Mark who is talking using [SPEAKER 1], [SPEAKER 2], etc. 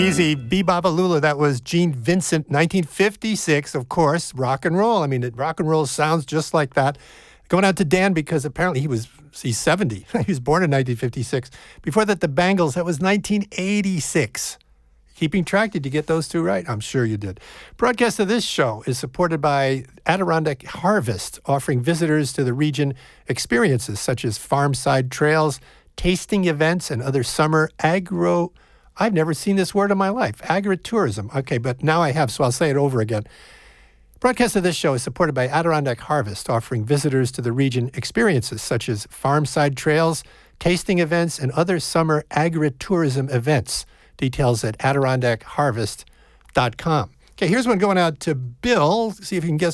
[SPEAKER 1] easy. Be-Baba-Lula, that was Gene Vincent, 1956, of course, rock and roll. I mean, rock and roll sounds just like that. Going out to Dan because apparently he's 70. He was born in 1956. Before that, the Bangles, that was 1986. Keeping track, did you get those two right? I'm sure you did. Broadcast of this show is supported by Adirondack Harvest, offering visitors to the region experiences such as farm-side trails, tasting events, and other summer I've never seen this word in my life, agritourism. Okay, but now I have, so I'll say it over again. Broadcast of this show is supported by Adirondack Harvest, offering visitors to the region experiences such as farm-side trails, tasting events, and other summer agritourism events. Details at AdirondackHarvest.com. Okay, here's one going out to Bill. See if you can guess